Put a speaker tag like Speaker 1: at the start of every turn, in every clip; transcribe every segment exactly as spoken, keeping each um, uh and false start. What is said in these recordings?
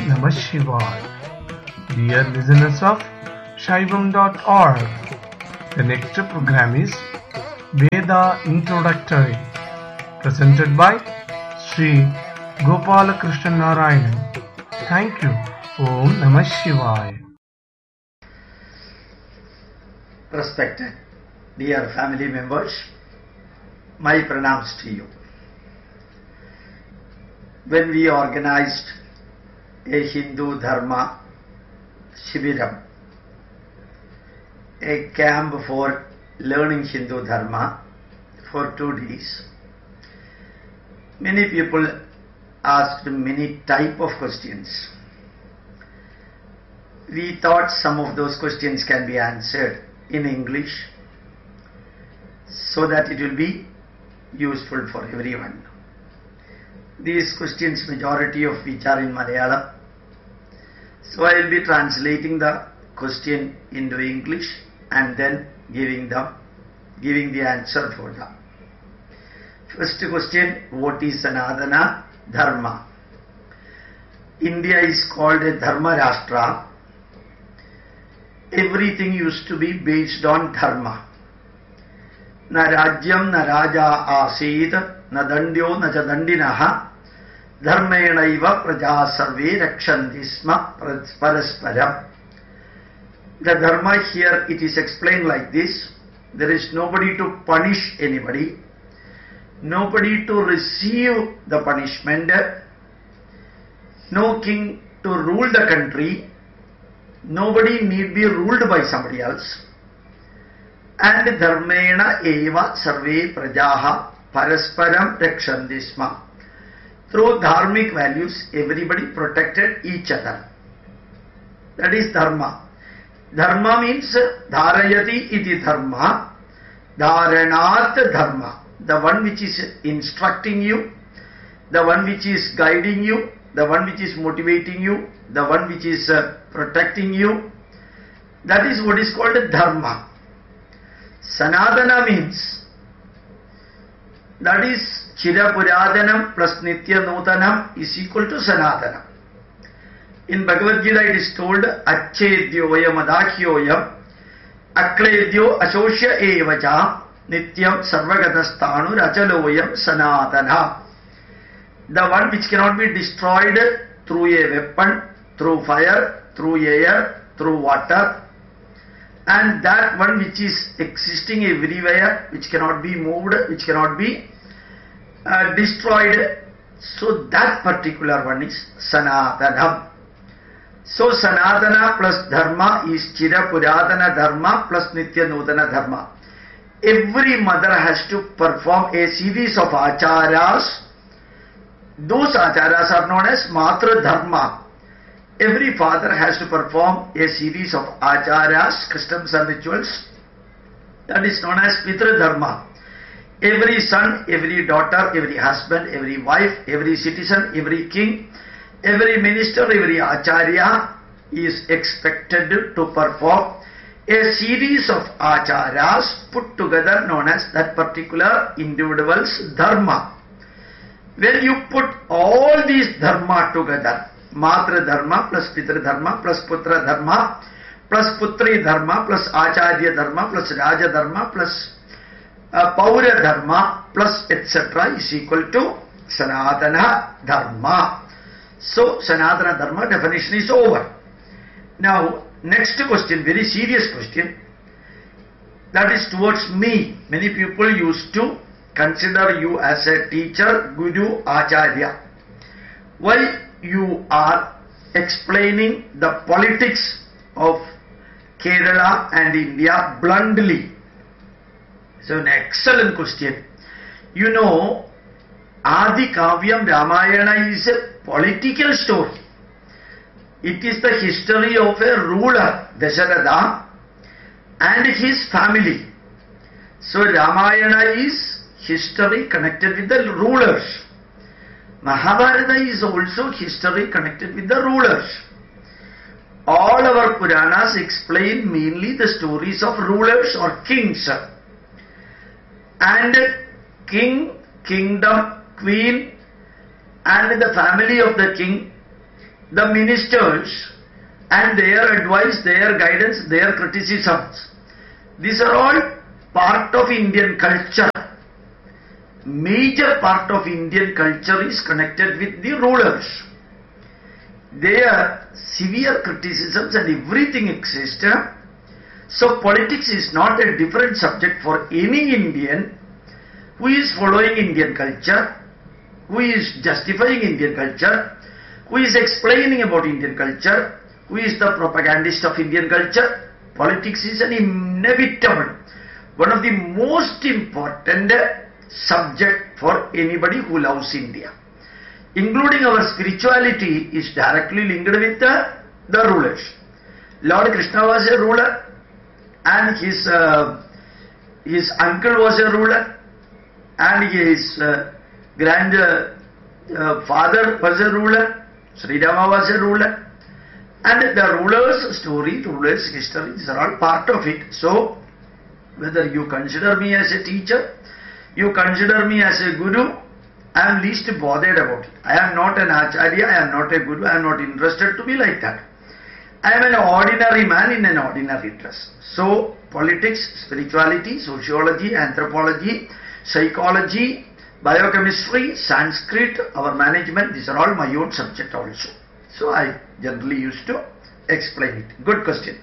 Speaker 1: Namah Shivaya. Dear listeners of Shaivam dot org, the next program is Veda Introductory, presented by Sri Gopalakrishnan Narayanan. Thank you. Om Namah Shivaya.
Speaker 2: Respected dear family members, my pranams to you. When we organized a Hindu Dharma Shibiram, a camp for learning Hindu Dharma for two days, many people asked many type of questions. We thought some of those questions can be answered in English so that it will be useful for everyone. These questions, majority of which are in Malayalam, so I will be translating the question into English and then giving them, giving the answer for them. First question: what is Sanatana Dharma? India is called a Dharma Rashtra. Everything used to be based on Dharma. Na Rajyam na Raja Asid, na Dandyo na Jadandinaha, Dharmenaiva Praja Sarve Rakshanthisma Parasparam. The Dharma here, it is explained like this: there is nobody to punish anybody, nobody to receive the punishment, no king to rule the country, nobody need be ruled by somebody else. And dharmena eva sarve prajaha parasparam rakshanthisma. Through dharmic values, everybody protected each other. That is dharma. Dharma means dharayati iti dharma, dharanat dharma. The one which is instructing you, the one which is guiding you, the one which is motivating you, the one which is uh, protecting you. That is what is called dharma. Sanatana means, that is Chira Puradanam plus Nitya Nutanam is equal to Sanatana. In Bhagavad Gita it is told Achedyoyam Adakyoyam Akledyo Ashosya Evacha Nityam Sarvagatastanu Rachaloyam Sanatana. The one which cannot be destroyed through a weapon, through fire, through air, through water, and that one which is existing everywhere, which cannot be moved, which cannot be uh, destroyed. So that particular one is Sanatana. So Sanatana plus Dharma is Chira Puradana Dharma plus Nitya Nutana Dharma. Every mother has to perform a series of acharas. Those acharas are known as Matra Dharma. Every father has to perform a series of acharas, customs and rituals. That is known as Pitra Dharma. Every son, every daughter, every husband, every wife, every citizen, every king, every minister, every acharya is expected to perform a series of acharas put together known as that particular individual's dharma. When you put all these dharma together, Matra Dharma plus Pitra Dharma plus Putra Dharma plus Putri Dharma plus Acharya Dharma plus Raja Dharma plus uh, Paura Dharma plus et cetera is equal to Sanatana Dharma. So Sanatana Dharma definition is over. Now next question, very serious question, that is towards me. Many people used to consider you as a teacher, guru, acharya. Why you are explaining the politics of Kerala and India bluntly? So an excellent question. You know, Adi Kavyam Ramayana is a political story. It is the history of a ruler, Dasharatha, and his family. So Ramayana is history connected with the rulers. Mahabharata is also history connected with the rulers. All our Puranas explain mainly the stories of rulers or kings. And king, kingdom, queen and the family of the king the ministers and their advice, their guidance, their criticisms. These are all part of Indian culture. Major part of Indian culture is connected with the rulers. Their severe criticisms and everything exists. So politics is not a different subject for any Indian who is following Indian culture, who is justifying Indian culture, who is explaining about Indian culture, who is the propagandist of Indian culture. Politics is an inevitable, one of the most important subject for anybody who loves India. Including our spirituality is directly linked with the, the rulers. Lord Krishna was a ruler, and his uh, his uncle was a ruler, and his uh, grandfather uh, was a ruler. Sri Rama was a ruler, and the ruler's story, rulers' history, these are all part of it. So, whether you consider me as a teacher, you consider me as a guru, I am least bothered about it. I am not an acharya, I am not a guru, I am not interested to be like that. I am an ordinary man in an ordinary dress. So, politics, spirituality, sociology, anthropology, psychology, biochemistry, Sanskrit, our management, these are all my own subject also. So, I generally used to explain it. Good question.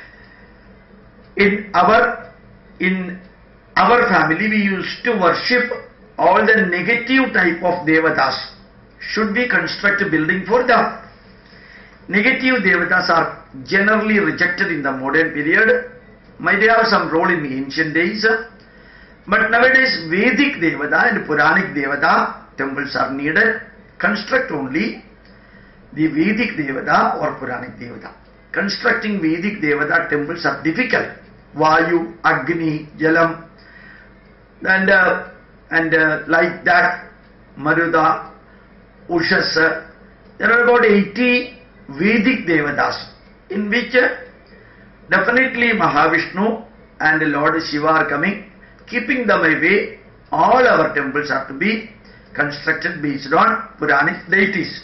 Speaker 2: In our, in our family, we used to worship all the negative type of devatas. Should we construct a building for them? Negative devatas are generally rejected in the modern period. Might have some role in the ancient days. But nowadays Vedic devata and Puranic devata temples are needed. Construct only the Vedic devata or Puranic devata. Constructing Vedic devata temples are difficult. Vayu, Agni, Jalam, and uh, and uh, like that, Maruda, Ushas. There are about eighty Vedic devatas, in which uh, definitely Mahavishnu and Lord Shiva are coming. Keeping them away, all our temples have to be constructed based on Puranic deities.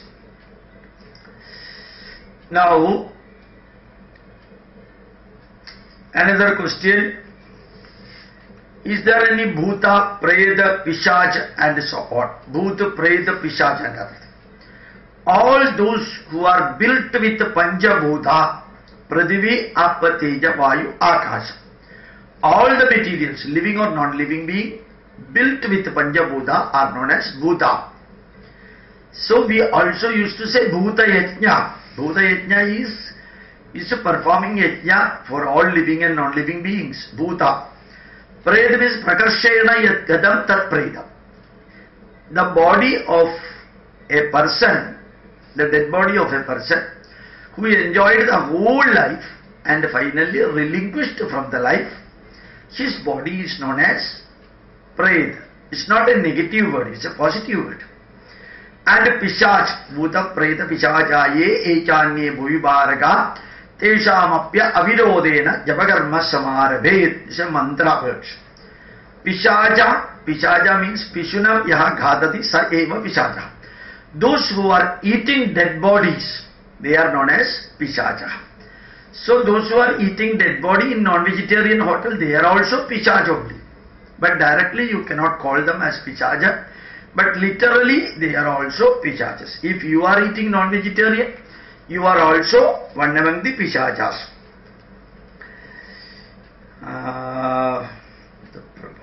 Speaker 2: Now, another question. Is there any Bhuta, Preda, Pishaj and so on? Bhuta, Preda, Pishaj and others. All those who are built with Panja Bhuta, Pradivi, Apa, Teja, Vayu, Akasha. All the materials, living or non-living being, built with Panja Bhuta are known as Bhuta. So we also used to say Bhuta Yajna. Bhuta Yajna is, is performing Yajna for all living and non-living beings. Bhuta. Preda means Prakarshena Yat Gadam Tat Preda. The body of a person, the dead body of a person who enjoyed the whole life and finally relinquished from the life, his body is known as Preda. It's not a negative word, it's a positive word. And Pishaj, Bhuta Preda Pishajaye Echanye Bhuvibharaga Teshamapya Avirodena Japakarma Samarabhet. It's a mantra word. Pishaja, Pishaja means Pishunam Yaha Ghadati Sa Eva Pishaja. Those who are eating dead bodies, they are known as Pishaja. So those who are eating dead body in non-vegetarian hotel, they are also Pishaj only. But directly you cannot call them as Pishaja. But literally they are also Pishajas. If you are eating non-vegetarian, you are also one among the Pishajas. Uh, the,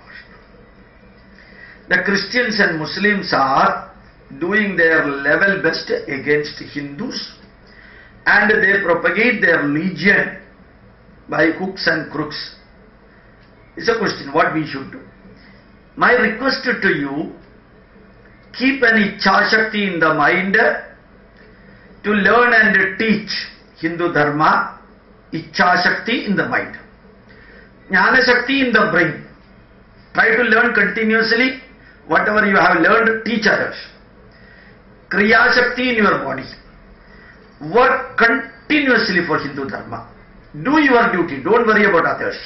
Speaker 2: the Christians and Muslims are doing their level best against Hindus, and they propagate their religion by hooks and crooks. It's a question what we should do. My request to you, keep an Ichha Shakti in the mind to learn and teach Hindu Dharma. Ichha Shakti in the mind, Jnana Shakti in the brain. Try to learn continuously. Whatever you have learned, teach others. Kriya Shakti in your body. Work continuously for Hindu Dharma. Do your duty, don't worry about others.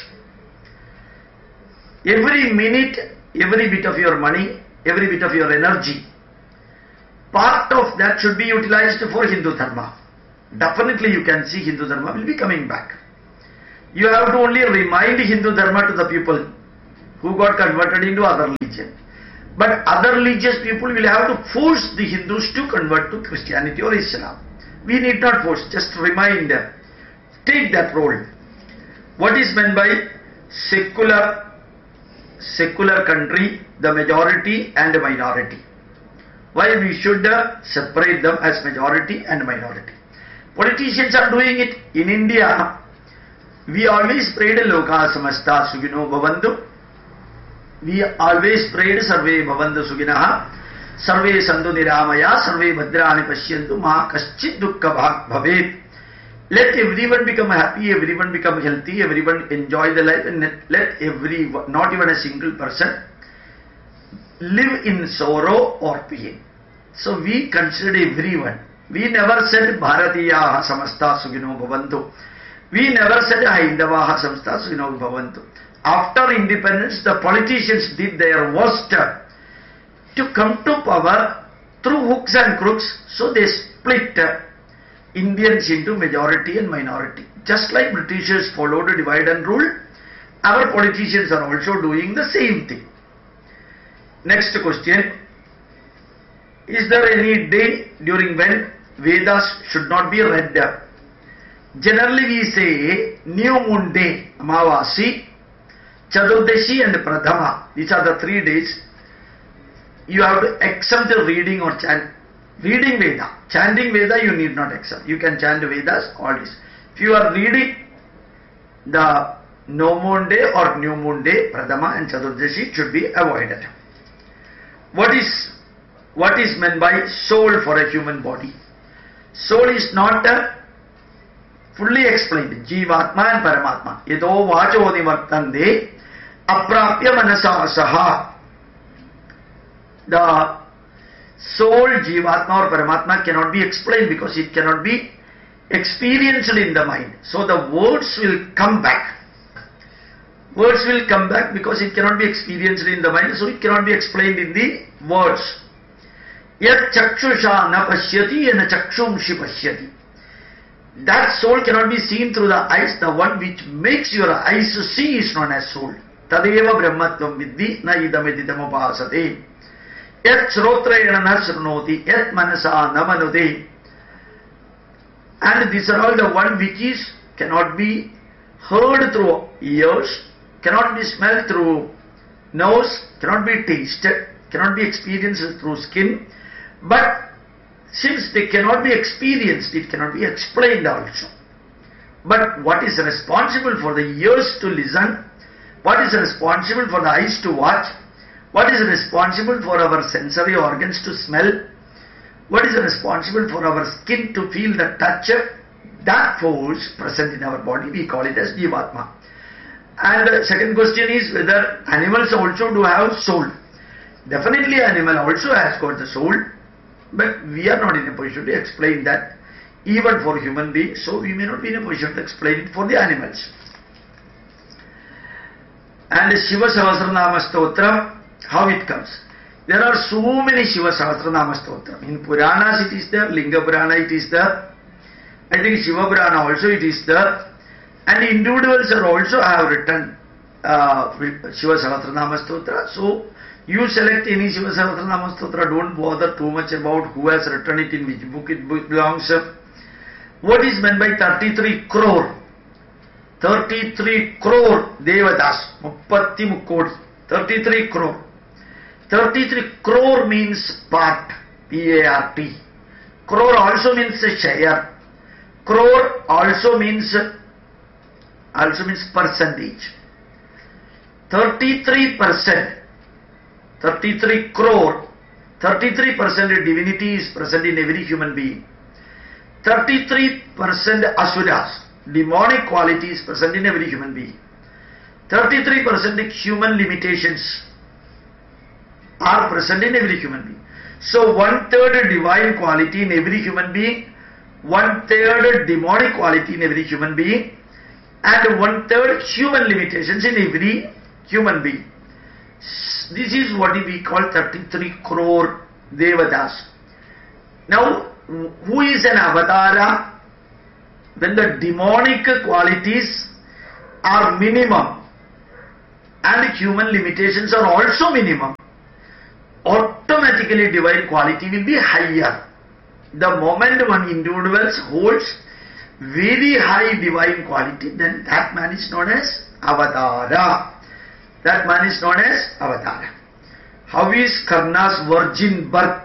Speaker 2: Every minute, every bit of your money, every bit of your energy, part of that should be utilized for Hindu Dharma. definitely you can see Hindu Dharma will be coming back. You have to only remind Hindu Dharma to the people who got converted into other religion. But other religious people will have to force the Hindus to convert to Christianity or Islam. We need not force, just remind them. Take that role. What is meant by secular, secular country, the majority and the minority? Why we should uh, separate them as majority and minority? Politicians are doing it. In India, we always prayed Loka Samasta Sugino Bhavantu. We always prayed Sarve Bhavantu Suginaha, Sarve Sandhu Niramaya, Sarve Bhadrani Pashyantu, Ma Kaschit Dukkha Bhavet. Let everyone become happy, everyone become healthy, everyone enjoy the life, and let every, not even a single person, live in sorrow or pain. So we consider everyone. We never said Bharatiyaha Samasta Sugino Bhavantu. We never said Haindavaha Samasta Sugino Bhavantu. After independence, the politicians did their worst to come to power through hooks and crooks. So they split Indians into majority and minority. Just like Britishers followed divide and rule, our politicians are also doing the same thing. Next question. Is there any day during when Vedas should not be read? Generally we say New Moon Day, Amavasi, Chaturdashi and Pradhama. These are the three days. You have to accept the reading or chant. Reading Veda. Chanting Veda you need not accept. You can chant Vedas, all this. If you are reading the No Moon Day or New Moon Day, Pradhama and Chaturdashi should be avoided. What is, what is meant by soul for a human body? Soul is not uh, fully explained. Jivatma and Paramatma. Yedo vacho nivartande aprapya manasa saha. The soul, Jivatma or Paramatma cannot be explained because it cannot be experienced in the mind. So the words will come back. Words will come back because it cannot be experienced in the mind, so it cannot be explained in the words. Yat chakshusha na pashyati and chakshumshi pashyati. That soul cannot be seen through the eyes. The one which makes your eyes to see is known as soul. Tadeva brahmatvam vidhi na idamididam upasate. Yat srotrayana na srunoti, yat manasa na manute. And these are all the one which is cannot be heard through ears, cannot be smelled through nose, cannot be tasted, cannot be experienced through skin. But since they cannot be experienced, it cannot be explained also. But what is responsible for the ears to listen? What is responsible for the eyes to watch? What is responsible for our sensory organs to smell? What is responsible for our skin to feel the touch? That force present in our body, we call it as Jivatma. And the second question is whether animals also do have soul. Definitely animal also has got the soul, but we are not in a position to explain that even for human beings, so we may not be in a position to explain it for the animals. And Shiva Sahasranama Stotram, how it comes? There are so many Shiva Sahasranama Stotram. In Puranas it is there, Linga Purana it is there, I think Shiva Purana also it is there, and individuals are also have written uh, Shiva Sahasranama Stotra. So you select any Shiva Sahasranama Stotra, don't bother too much about who has written it, in which book it belongs. What is meant by thirty-three crore? thirty-three crore Devadas, Muppatti Mukkodi, thirty-three crore. thirty-three crore means part, P A R T. Crore also means share. Crore also means, also means percentage. thirty-three percent, thirty-three crore, thirty-three percent divinity is present in every human being. thirty-three percent asuras, demonic quality is present in every human being. thirty-three percent human limitations are present in every human being. So one third divine quality in every human being, one third demonic quality in every human being, and one third human limitations in every human being. This is what we call thirty-three crore Devadas. Now, who is an avatara? when the demonic qualities are minimum and human limitations are also minimum, automatically divine quality will be higher. The moment one individual holds very high divine quality, then that man is known as Avatara. That man is known as Avatara. How is Karna's virgin birth?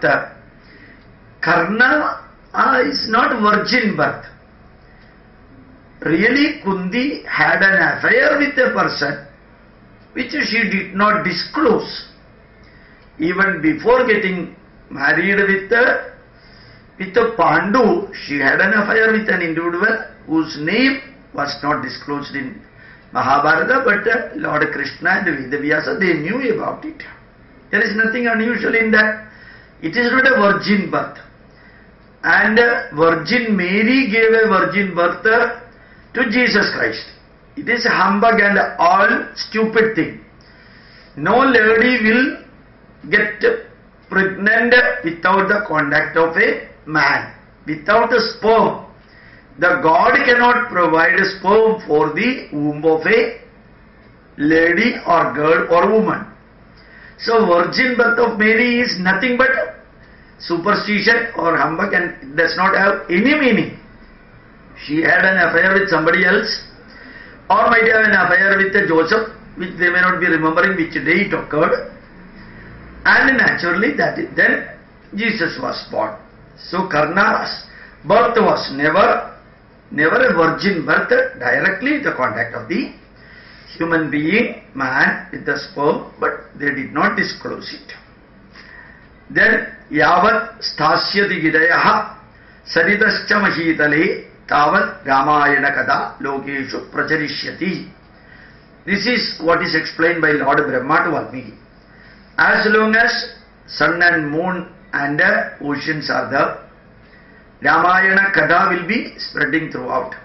Speaker 2: Karna uh, is not virgin birth. Really, Kundi had an affair with a person which she did not disclose. Even before getting married with a, with a Pandu, she had an affair with an individual whose name was not disclosed in Mahabharata, but uh, Lord Krishna and Vedavyasa, they knew about it. There is nothing unusual in that. It is not a virgin birth. And uh, Virgin Mary gave a virgin birth uh, to Jesus Christ. It is a humbug and all stupid thing. No lady will get pregnant without the contact of a man, without a sperm. The God cannot provide a sperm for the womb of a lady or girl or woman. So virgin birth of Mary is nothing but superstition or humbug and does not have any meaning. She had an affair with somebody else, or might have an affair with a Joseph, which they may not be remembering which day it occurred. And naturally that is, then Jesus was born. So Karna's birth was never, never a virgin birth, directly the contact of the human being, man with the sperm, but they did not disclose it. Then Yavat Stasyati Gidayaha Saritascha Mahitale Tavat Ramayana Kada Lokeshu Pracharishyati. This is what is explained by Lord Brahma to Valmiki. As long as sun and moon and uh, oceans are there, Ramayana Kada will be spreading throughout.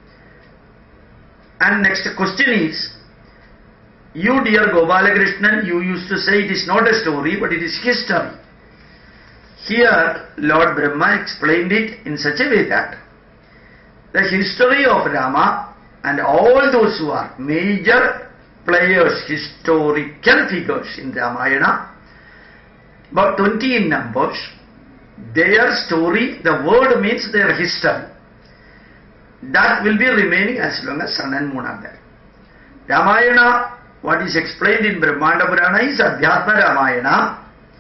Speaker 2: And next question is, you dear Gopalakrishnan, you used to say it is not a story but it is history. Here Lord Brahma explained it in such a way that the history of Rama and all those who are major players, historical figures in Ramayana, about twenty in numbers, their story, the word means their history. That will be remaining as long as sun and moon are there. Ramayana, what is explained in Brahmanda Purana is Adhyatma Ramayana.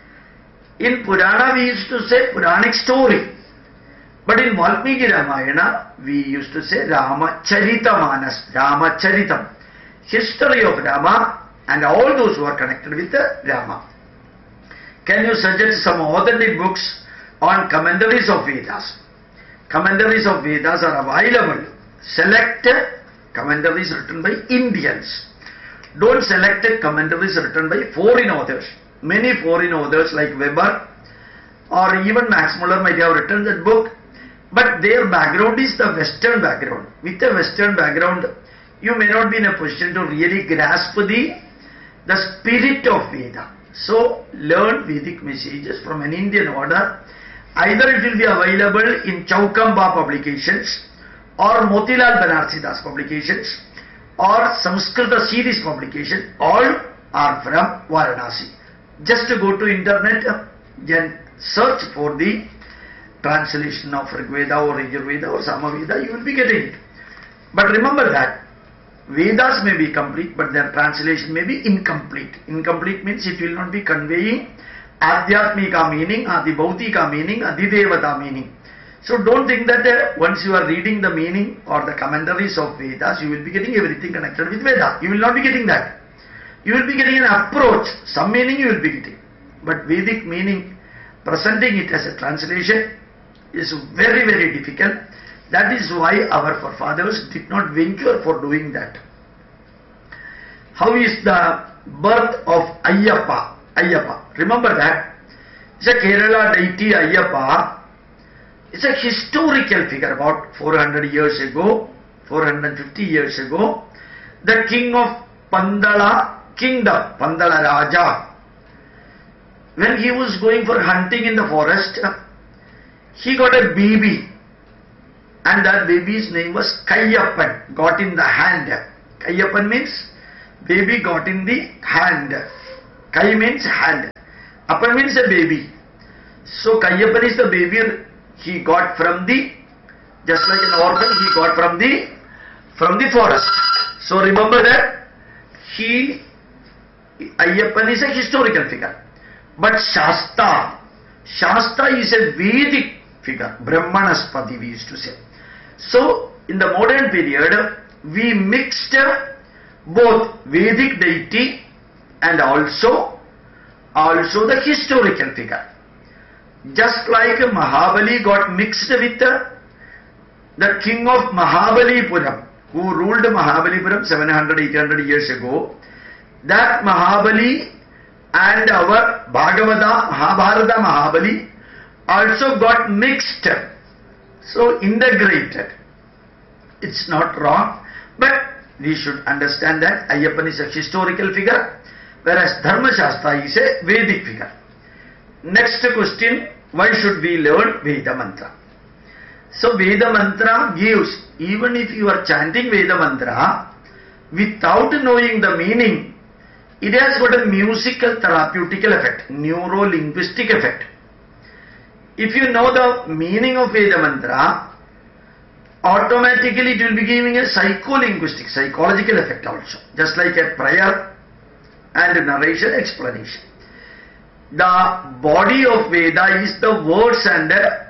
Speaker 2: In Purana we used to say Puranic story. But in Valmiki Ramayana we used to say Ramacharita Manas, Ramacharitam. History of Rama and all those who are connected with Rama. Can you suggest some authentic books on commentaries of Vedas? Commentaries of Vedas are available. Select commentaries written by Indians. Don't select commentaries written by foreign authors. Many foreign authors like Weber or even Max Muller might have written that book, but their background is the Western background. With a Western background, you may not be in a position to really grasp the, the spirit of Veda. So, learn Vedic messages from an Indian order. Either it will be available in Chaukamba publications or Motilal Banarsidass publications or Samskrita series publication. All are from Varanasi. Just to go to internet and search for the translation of Rigveda or Yajurveda or Samaveda, you will be getting it. But remember that Vedas may be complete, but their translation may be incomplete. Incomplete means it will not be conveying Adhyatmika meaning, Adibhautika meaning, Adidevata meaning. So don't think that uh, once you are reading the meaning or the commentaries of Vedas, you will be getting everything connected with Veda. You will not be getting that. You will be getting an approach. Some meaning you will be getting. But Vedic meaning, presenting it as a translation is very, very difficult. That is why our forefathers did not venture for doing that. How is the birth of Ayyappa? Ayyappa. Remember that. It's a Kerala deity Ayyappa. It's a historical figure. About four hundred years ago, four hundred fifty years ago, the king of Pandala kingdom, Pandala Raja, when he was going for hunting in the forest, he got a baby. and that baby's name was Kayyappan, got in the hand. Kayyappan means baby got in the hand. Kai means hand. Appan means a baby. So Kayyappan is the baby he got from the, just like an orphan, he got from the from the forest. So remember that he, Ayyappan is a historical figure. But Shasta, Shasta is a Vedic figure, Brahmanaspati we used to say. So in the modern period, we mixed both Vedic deity and also, also the historical figure. Just like Mahabali got mixed with the, the king of Mahabalipuram, who ruled Mahabalipuram seven hundred, eight hundred years ago, that Mahabali and our Bhagavata, Mahabharata Mahabali also got mixed, so integrated. It's not wrong, but we should understand that Ayyappan is a historical figure, whereas Dharma Shastra is a Vedic figure. Next question, why should we learn Veda Mantra? So Veda Mantra gives, even if you are chanting Veda Mantra, without knowing the meaning, it has got a musical therapeutical effect, neuro-linguistic effect. If you know the meaning of Veda Mantra, automatically it will be giving a psycho-linguistic, psychological effect also, just like a prayer and narration explanation. The body of Veda is the words and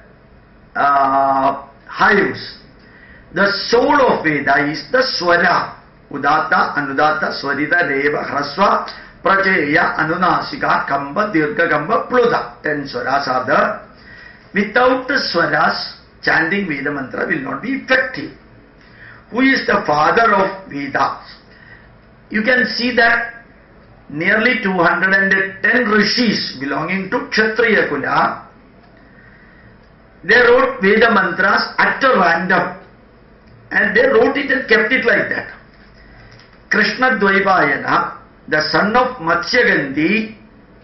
Speaker 2: uh, haius. The soul of Veda is the swara. Udata, Anudata, Swarita, Reva, Hraswa, Pracheya, Anunasika, Kamba, Dirgha, Kamba, Pluda. Ten swaras are there. Without the swaras, chanting Veda Mantra will not be effective. Who is the father of Vedas? You can see that nearly two hundred ten rishis belonging to Kshatriya Kula, they wrote Veda Mantras at a random, and they wrote it and kept it like that. Krishna Dvaipayana, the son of Matsyagandhi,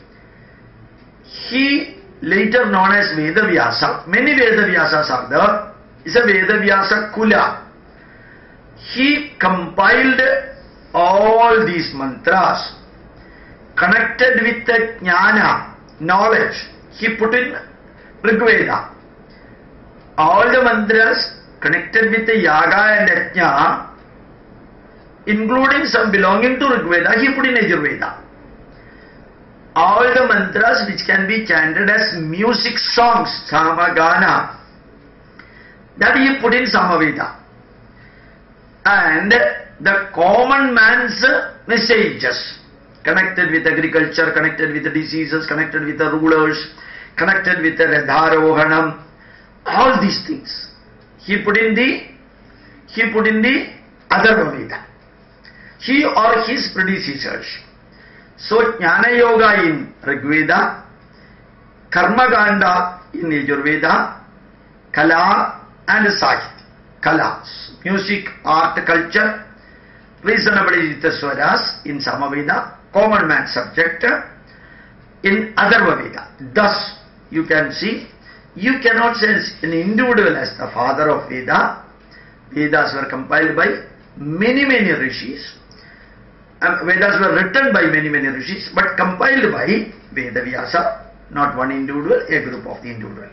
Speaker 2: he later known as Vedavyasa, many Vedavyasas are there, is a Vedavyasa Kula. He compiled all these mantras connected with the jnana, knowledge. He put in Rigveda. All the mantras connected with the yaga and yajna, including some belonging to Rigveda, he put in Yajurveda. All the mantras which can be chanted as music songs, Samagana, that he put in Samaveda. And the common man's messages, connected with agriculture, connected with the diseases, connected with the rulers, connected with the Radharohanam, all these things, he put in the, he put in the Atharva Veda. He or his predecessors. So Jnana Yoga in Rigveda, Karma Kanda in Yajurveda, Kala and Sahitya. Kala, music, art, culture, reasonably with the swaras in Samaveda, common man subject in Atharva Veda. Thus, you can see, you cannot say an individual as the father of Veda. Vedas were compiled by many, many rishis. And Vedas were written by many, many rishis, but compiled by Vedavyasa, not one individual, a group of the individual.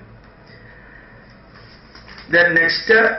Speaker 2: Then next, uh,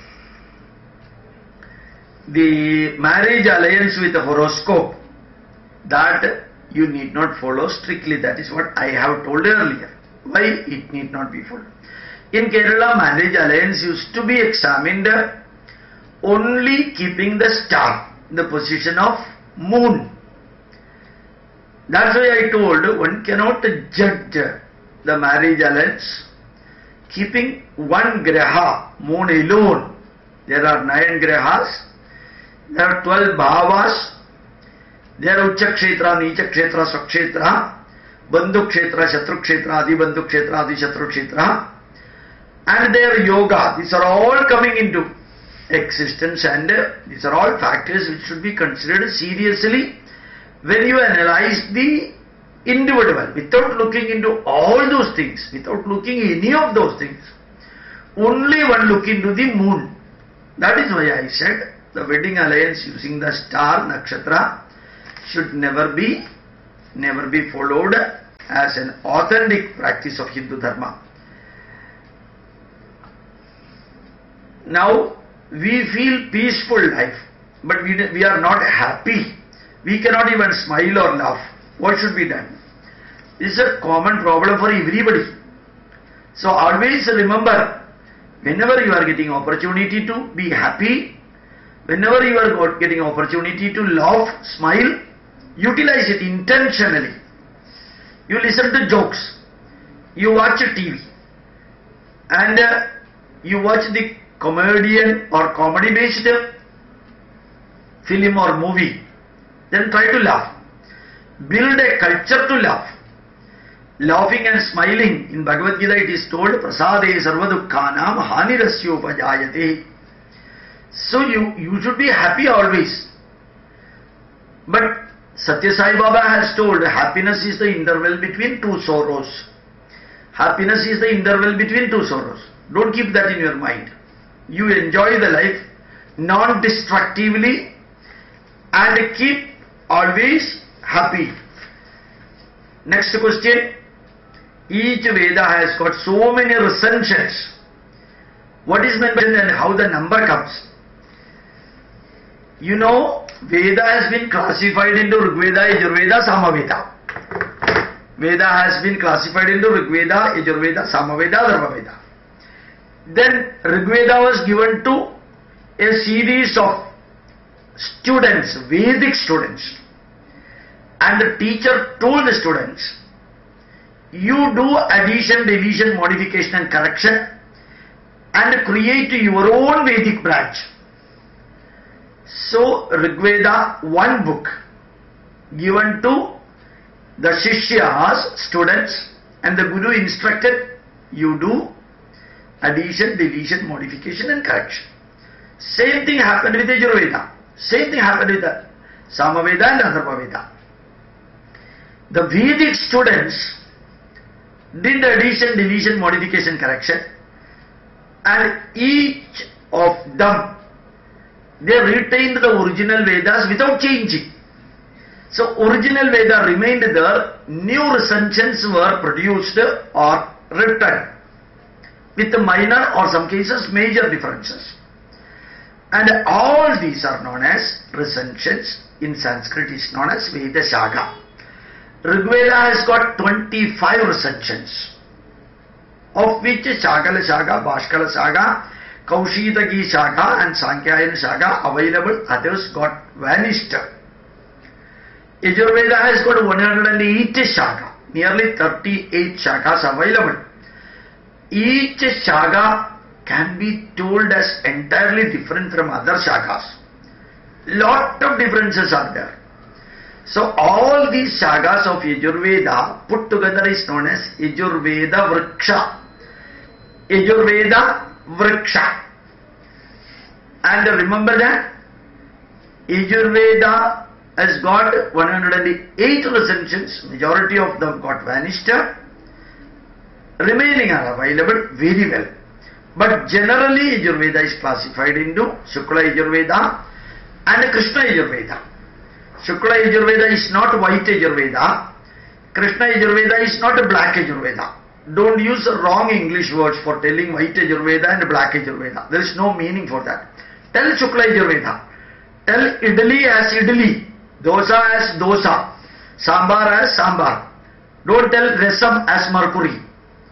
Speaker 2: the marriage alliance with the horoscope, that you need not follow strictly. That is what I have told earlier. Why it need not be followed? In Kerala, marriage alliance used to be examined only keeping the star in the position of moon. That's why I told one cannot judge the marriage alliance keeping one graha, moon alone. There are nine grahas, there are twelve bhavas, there are Ucha Kshetra, Nicha Kshetra, Swakshetra, Bandhu Kshetra, Shatru Kshetra, Adi Bandhu Kshetra, Adi Shatru Kshetra, and their yoga. These are all coming into existence, and these are all factors which should be considered seriously when you analyze the individual, without looking into all those things, without looking any of those things. only one look into the moon. That is why I said the wedding alliance using the star nakshatra should never be, never be followed as an authentic practice of Hindu Dharma. Now, we feel peaceful life, but we, we are not happy. We cannot even smile or laugh. What should be done? This is a common problem for everybody. So always remember, whenever you are getting opportunity to be happy, whenever you are getting opportunity to laugh, smile, utilize it intentionally. You listen to jokes, you watch T V, and uh, you watch the comedian or comedy based film or movie, then try to laugh. Build a culture to laugh. Laughing and smiling, in Bhagavad Gita it is told, prasade sarvadukkhanam hanirasyopajayate. So you, you should be happy always. But Satya Sai Baba has told, happiness is the interval between two sorrows. Happiness is the interval between two sorrows. Don't keep that in your mind. You enjoy the life non-destructively and keep always happy. Next question. Each Veda has got so many recensions. What is meant by and how the number comes? You know, Veda has been classified into Rigveda, Yajurveda, Samaveda. Veda has been classified into Rigveda, Yajurveda, Samaveda, Dharmaveda. Then Rigveda was given to a series of students, Vedic students. And the teacher told the students, you do addition, deletion, modification and correction and create your own Vedic branch. So Rigveda, one book given to the Shishyas, students, and the Guru instructed, you do addition, deletion, modification and correction. Same thing happened with Yajurveda. Same thing happened with the Samaveda and Atharvaveda. The Vedic students did addition, deletion, modification, correction, and each of them, they retained the original Vedas without changing. So original Veda remained there, new recensions were produced or written with minor or some cases major differences. And all these are known as recensions. In Sanskrit is known as Veda Shaka. Rigveda has got twenty-five recensions, of which Shakala Shaka, Bhaskala Shaka, Kaushitaki Shaka and Sankhyayan Shaka available, others got vanished. Yajurveda has got one hundred eight Shaka, nearly thirty-eight Shakas available. Each Shaka can be told as entirely different from other Shakas. Lot of differences are there. So all these Shakas of Yajurveda put together is known as Yajurveda Vriksha. Yajurveda Vriksha. And remember that Yajurveda has got one hundred eight recensions, majority of them got vanished. Remaining are available very well. But generally Yajurveda is classified into Shukla Yajurveda and Krishna Yajurveda. Shukla Yajurveda is not white Yajurveda. Krishna Yajurveda is not a black Yajurveda. Don't use wrong English words for telling white Yajurveda and black Yajurveda. There is no meaning for that. Tell Shukla Yajurveda. Tell Idli as Idli, Dosa as Dosa, Sambar as Sambar. Don't tell Rasam as Mercury.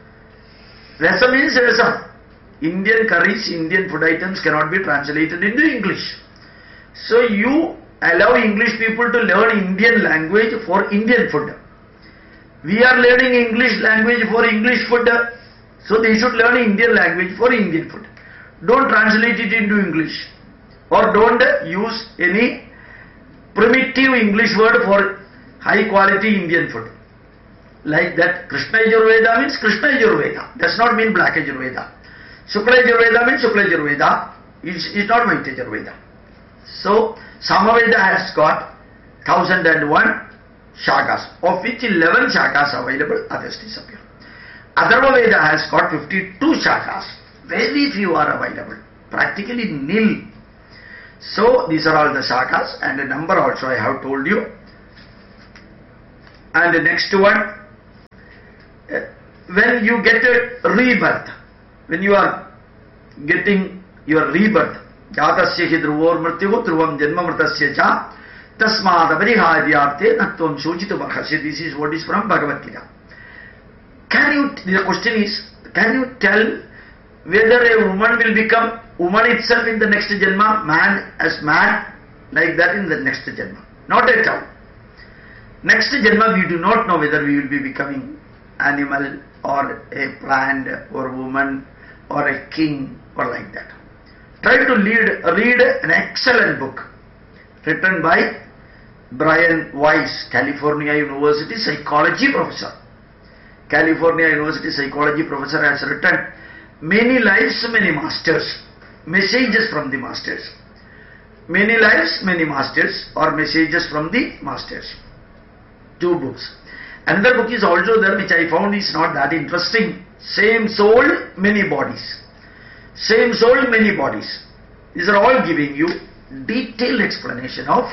Speaker 2: Rasam means Rasam. Indian curries, Indian food items cannot be translated into English. So you allow English people to learn Indian language for Indian food. We are learning English language for English food, so they should learn Indian language for Indian food. Don't translate it into English, or don't use any primitive English word for high quality Indian food. Like that, Krishna Yajurveda means Krishna Yajurveda, does not mean black Yajurveda. Shukla Yajurveda means Shukla Yajurveda, it's not white Yajurveda. So Samaveda has got one thousand one Shakas, of which eleven Shakas available, others disappear. Atharva Veda has got fifty-two Shakas, very few are available, practically nil. So these are all the shakas, and the number also I have told you. And the next one, when you get a rebirth, when you are getting your rebirth, jatasya hi dhruvor mrityu dhruvam janma mritasya cha tasmad apariharyarthe natvam shochitu bharhasya. This is what is from Bhagavad Gita. Can you, the question is, can you tell whether a woman will become woman itself in the next janma, man as man, like that in the next janma? Not at all. Next janma we do not know whether we will be becoming animal or a plant or woman or a king or like that. Try to lead, read an excellent book written by Brian Weiss, California University psychology professor. California University psychology professor has written Many Lives, Many Masters, messages from the masters. Many Lives, Many Masters, or messages from the masters. Two books. Another book is also there which I found is not that interesting. Same soul, many bodies. Same soul, many bodies. These are all giving you detailed explanation of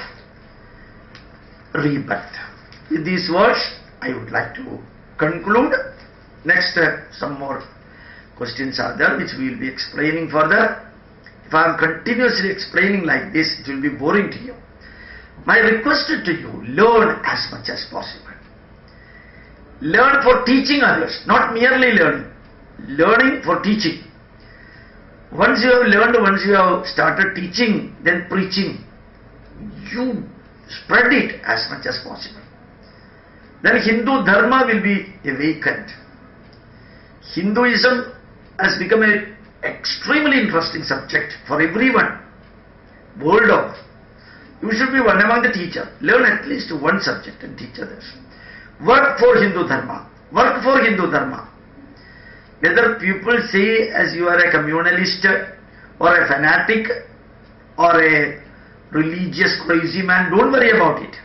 Speaker 2: rebirth. With these words, I would like to conclude. Next, uh, some more questions are there which we will be explaining further. If I am continuously explaining like this, it will be boring to you. My request to you, learn as much as possible. Learn for teaching others, not merely learning. Learning for teaching. Once you have learned, once you have started teaching, then preaching, you spread it as much as possible. Then Hindu Dharma will be awakened. Hinduism has become an extremely interesting subject for everyone, world over. You should be one among the teachers. Learn at least one subject and teach others. Work for Hindu Dharma. Work for Hindu Dharma. Whether people say as you are a communalist or a fanatic or a religious crazy man, don't worry about it.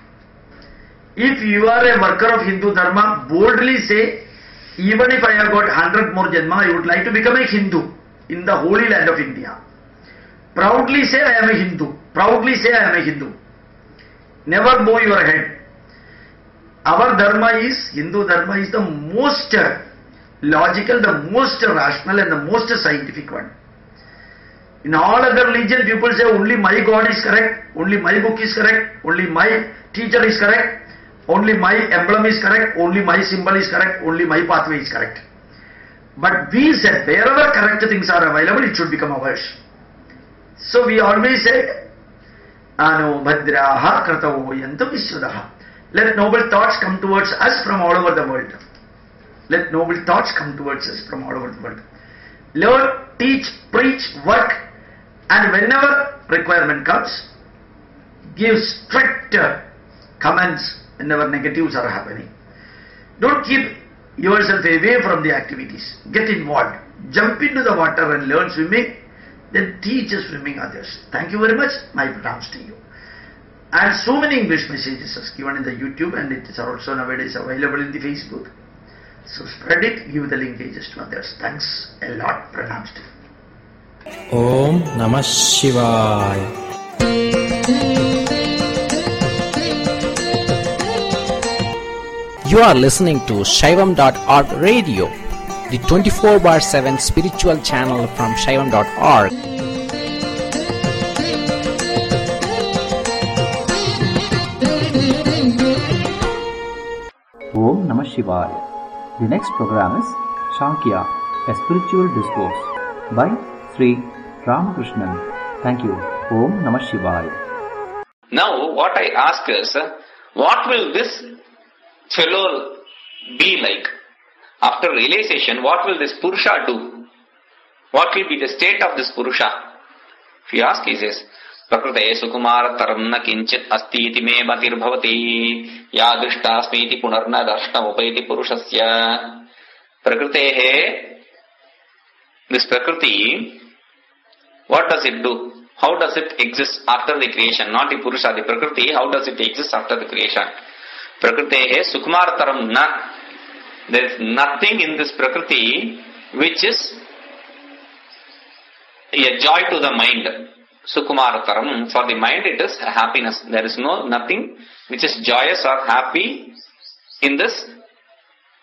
Speaker 2: If you are a worker of Hindu Dharma, boldly say, even if I have got one hundred more janma, I would like to become a Hindu in the holy land of India. Proudly say, I am a Hindu. Proudly say, I am a Hindu. Never bow your head. Our Dharma is, Hindu Dharma is the most logical, the most rational and the most scientific one. In all other religion, people say only my God is correct, only my book is correct, only my teacher is correct, only my emblem is correct, only my symbol is correct, only my pathway is correct. But we said, wherever correct things are available, it should become ours. So we always said, Ano Bhadraha Kratavo Yantam Viswadaha. Let noble thoughts come towards us from all over the world. Let noble thoughts come towards us from all over the world. Learn, teach, preach, work, and whenever requirement comes, give strict comments whenever negatives are happening. Don't keep yourself away from the activities. Get involved. Jump into the water and learn swimming, then teach swimming others. Thank you very much. My pranams to you. And so many English messages are given in the YouTube, and it is also nowadays available in the Facebook. So spread it, give the linkages to others. Thanks a lot. Pranams to you.
Speaker 3: Om Namah Shivaya. You are listening to Shaivam dot org radio, the twenty-four bar seven spiritual channel from Shaivam dot org.
Speaker 4: Om Namah Shivaya. The next program is Shankya, a spiritual discourse by Sri Ramakrishnan. Thank you. Om Namah Shivaya.
Speaker 5: Now what I ask is, what will this fellow be like? After realization, what will this Purusha do? What will be the state of this Purusha? If you ask, he says, Prakrite sukumara taramna kinchit asti iti me matir bhavati ya drishta asmiti punarna darshna upaiti purushasya. Prakritehe, this Prakriti, what does it do? How does it exist after the creation? Not the Purusha, the Prakriti, how does it exist after the creation? Prakritehe sukumartaram na. There is nothing in this Prakriti which is a joy to the mind. Sukumarataram. For the mind it is happiness. There is no nothing which is joyous or happy in this